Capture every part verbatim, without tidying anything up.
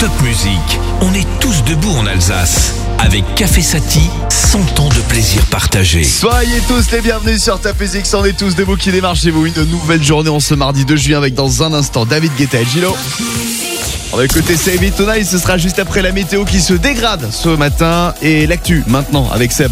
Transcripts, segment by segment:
Top Musique, on est tous debout en Alsace. Avec Café Sati, cent ans de plaisir partagé. Soyez tous les bienvenus sur Top Musique, on est tous debout qui démarre chez vous. Une nouvelle journée en ce mardi deux juin avec dans un instant David Guetta et Gilo. On va écouter Save It Tonight, ce sera juste après la météo qui se dégrade ce matin. Et l'actu maintenant avec Seb.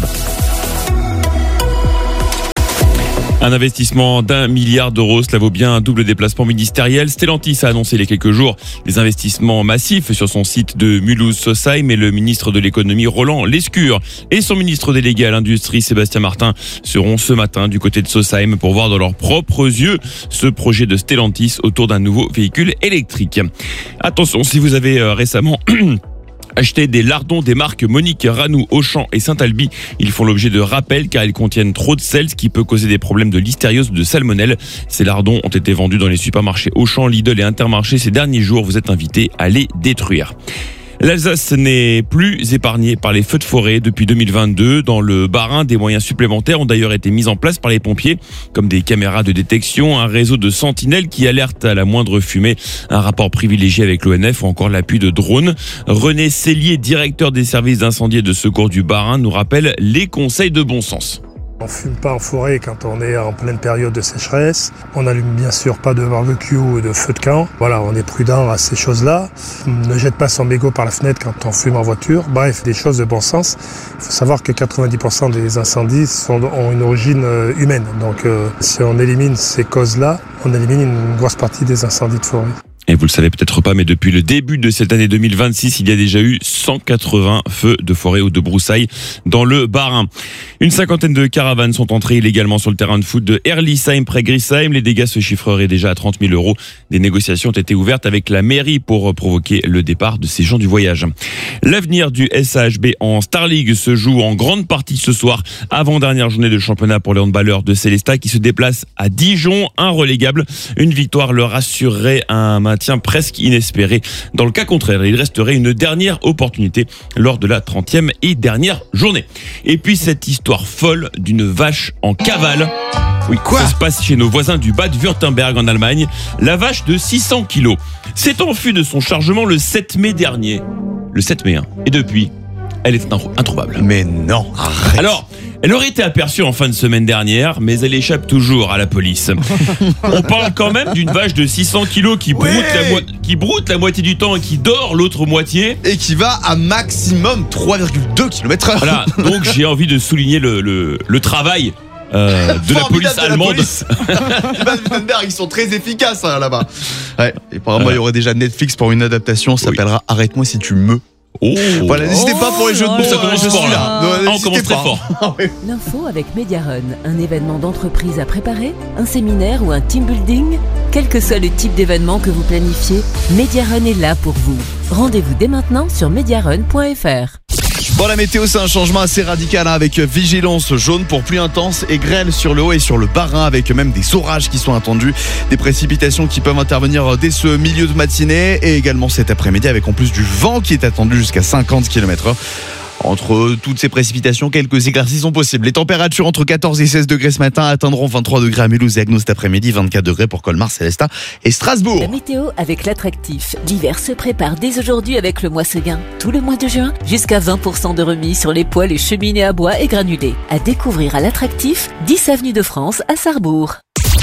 Un investissement d'un milliard d'euros, cela vaut bien un double déplacement ministériel. Stellantis a annoncé il y a quelques jours des investissements massifs sur son site de Mulhouse-Sausheim, et le ministre de l'économie Roland Lescure et son ministre délégué à l'industrie Sébastien Martin seront ce matin du côté de Sausheim pour voir dans leurs propres yeux ce projet de Stellantis autour d'un nouveau véhicule électrique. Attention, si vous avez récemment acheter des lardons des marques Monique, Ranou, Auchan et Saint-Alby. Ils font l'objet de rappels car ils contiennent trop de sel, ce qui peut causer des problèmes de listériose ou de salmonelle. Ces lardons ont été vendus dans les supermarchés Auchan, Lidl et Intermarché ces derniers jours. Vous êtes invités à les détruire. L'Alsace n'est plus épargnée par les feux de forêt depuis deux mille vingt-deux. Dans le Bas-Rhin, des moyens supplémentaires ont d'ailleurs été mis en place par les pompiers, comme des caméras de détection, un réseau de sentinelles qui alerte à la moindre fumée, un rapport privilégié avec l'O N F ou encore l'appui de drones. René Cellier, directeur des services d'incendie et de secours du Bas-Rhin, nous rappelle les conseils de bon sens. On ne fume pas en forêt quand on est en pleine période de sécheresse. On n'allume bien sûr pas de barbecue ou de feu de camp. Voilà, on est prudent à ces choses-là. Ne jette pas son mégot par la fenêtre quand on fume en voiture. Bref, des choses de bon sens. Il faut savoir que quatre-vingt-dix pour cent des incendies sont, ont une origine humaine. Donc euh, si on élimine ces causes-là, on élimine une grosse partie des incendies de forêt. Et vous le savez peut-être pas, mais depuis le début de cette année deux mille vingt-six, il y a déjà eu cent quatre-vingts feux de forêt ou de broussailles dans le Bas-Rhin. Une cinquantaine de caravanes sont entrées illégalement sur le terrain de foot de Herlisheim près Griesheim. Les dégâts se chiffreraient déjà à trente mille euros. Des négociations ont été ouvertes avec la mairie pour provoquer le départ de ces gens du voyage. L'avenir du S A H B en Star League se joue en grande partie ce soir, avant-dernière journée de championnat pour les handballeurs de Célestat qui se déplacent à Dijon, un relégable. Une victoire leur assurerait un maintien presque inespéré. Dans le cas contraire, il resterait une dernière opportunité lors de la trentième et dernière journée. Et puis cette histoire folle d'une vache en cavale. Oui, quoi ? Ça se passe chez nos voisins du Bade-Württemberg en Allemagne. La vache de six cents kilos s'est enfuie de son chargement le sept mai dernier. Le sept mai, hein. Et depuis, elle est introuvable. Mais non, arrête. Alors, elle aurait été aperçue en fin de semaine dernière, mais elle échappe toujours à la police. On parle quand même d'une vache de six cents kilos qui broute, ouais. la, mo- qui broute la moitié du temps et qui dort l'autre moitié. Et qui va à maximum trois virgule deux kilomètres heure. Voilà, donc j'ai envie de souligner le, le, le travail euh, de la police allemande. Baden-Württemberg, ils sont très efficaces hein, là-bas. Ouais, et apparemment, il y aurait déjà Netflix pour une adaptation, ça oui. s'appellera Arrête-moi si tu me. Oh. Voilà, n'hésitez pas pour les jeux de mots. Ça commence fort là. Non, ah, on commence très fort. L'info avec Mediarun, un événement d'entreprise à préparer, un séminaire ou un team building. Quel que soit le type d'événement que vous planifiez, Mediarun est là pour vous. Rendez-vous dès maintenant sur mediarun point f r. Bon, la météo, c'est un changement assez radical hein, avec vigilance jaune pour pluie intense et grêle sur le haut et sur le Bas-Rhin, avec même des orages qui sont attendus, des précipitations qui peuvent intervenir dès ce milieu de matinée et également cet après-midi avec en plus du vent qui est attendu jusqu'à cinquante kilomètres heure. Entre toutes ces précipitations, quelques éclaircies sont possibles. Les températures entre quatorze et seize degrés ce matin atteindront vingt-trois degrés à Mulhouse et Agno cet après-midi, vingt-quatre degrés pour Colmar, Célestat et Strasbourg. La météo avec l'attractif. L'hiver se prépare dès aujourd'hui avec le mois Seguin. Tout le mois de juin, jusqu'à vingt pour cent de remise sur les poêles et cheminées à bois et granulés. À découvrir à l'attractif, dix avenue de France à Sarrebourg.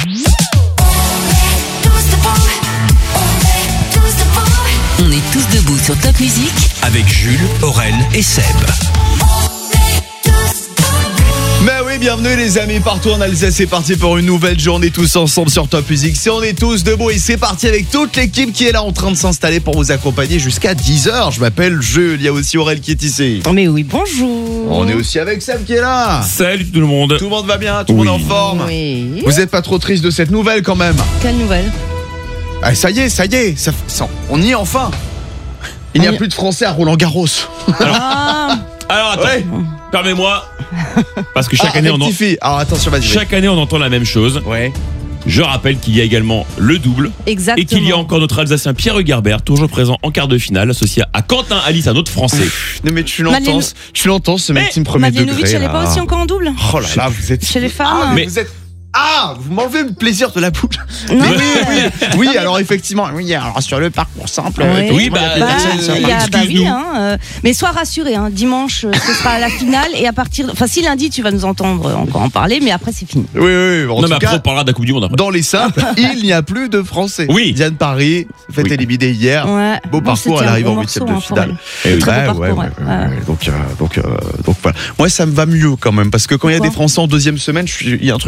On est tous debout sur Top Musique avec Jules, Aurel et Seb. Mais oui, bienvenue les amis partout en Alsace, c'est parti pour une nouvelle journée tous ensemble sur Top Musique. C'est on est tous debout et c'est parti avec toute l'équipe qui est là en train de s'installer pour vous accompagner jusqu'à dix heures. Je m'appelle Jules, il y a aussi Aurel qui est ici. Mais oui, bonjour. On est aussi avec Seb qui est là. Salut tout le monde. Tout le monde va bien, tout le oui. monde en forme. Oui. Vous êtes pas trop triste de cette nouvelle quand même? Quelle nouvelle? Ah, ça y est, ça y est, ça, ça, on y est enfin. Il n'y a plus de Français à Roland-Garros. Alors, Ah. alors attends, Ouais. permets-moi, parce que chaque Ah, année on en... rectifie. Alors attention, vas-y. chaque année on entend la même chose. Ouais. Je rappelle qu'il y a également le double. Exactement. Et qu'il y a encore notre Alsacien Pierre Hugerbert, toujours présent en quart de finale, associé à Quentin Alice, un autre Français. Non mais tu l'entends, Madeleine- tu l'entends ce mec Mais team premier Mladenovic, degré. elle est là. pas aussi encore en double Oh là là, vous êtes. chez les femmes? Ah, Mais- vous êtes. Ah, vous m'enlevez le plaisir de la bouche. Non, Mais oui, oui, oui, alors effectivement, oui, alors sur le parcours simple. Oui, Oui, bah, bah, euh, il y a- bah oui, excuse-nous. hein, euh, mais sois rassuré, hein, dimanche euh, ce sera la finale et à partir, enfin si lundi tu vas nous entendre encore en parler, mais après c'est fini. Oui, oui, en Non, tout mais après, cas, on parlera de la Coupe du Monde après. dans les simples, il n'y a plus de Français. Oui. Diane Paris, fait Oui. éliminer hier. Ouais. Beau Bon, parcours, c'était elle un arrive bon en morceau, huitième de hein, pour finale. elle. Eh oui. Très Ouais, beau ouais, parcours, ouais, ouais. ouais, Ouais. ouais. Donc, euh, donc, euh, donc voilà. Moi, ça me va mieux quand même parce que quand il y a Pourquoi des Français en deuxième semaine, je suis- il y a un truc.